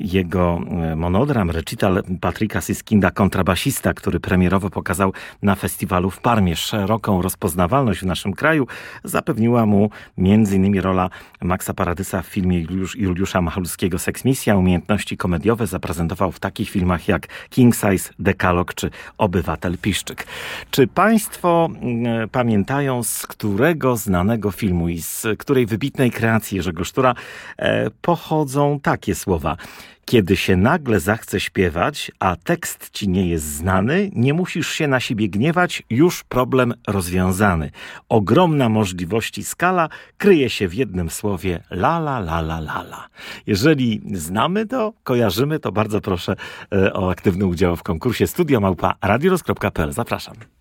jego monodram, recital Patryka Siskinda, kontrabasista, który premierowo pokazał na festiwalu w Parmie. Szeroką rozpoznawalność w naszym kraju zapewniła mu m.in. rola Maxa Paradysa w filmie Juliusza Machalskiego Seksmisja. Umiejętności komediowe zaprezentował w takich filmach jak King Size, Dekalog czy Obywatel Piszczyk. Czy państwo pamiętają, z którego znanego filmu i z której wybitnej kreacji Jerzego Sztura pochodzą takie słowa? Kiedy się nagle zachce śpiewać, a tekst ci nie jest znany, nie musisz się na siebie gniewać, już problem rozwiązany. Ogromna możliwości skala kryje się w jednym słowie la la la la la la. Jeżeli znamy to, kojarzymy, to bardzo proszę o aktywny udział w konkursie studio@radioroz.pl. Zapraszam.